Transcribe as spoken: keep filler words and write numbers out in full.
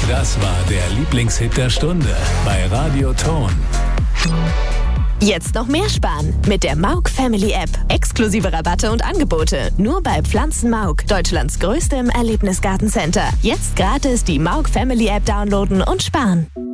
Das war der Lieblingshit der Stunde bei Radio Ton. Jetzt noch mehr sparen mit der Mauk Family App. Exklusive Rabatte und Angebote. Nur bei Pflanzen Mauk, Deutschlands größtem Erlebnisgartencenter. Jetzt gratis die Mauk Family App downloaden und sparen.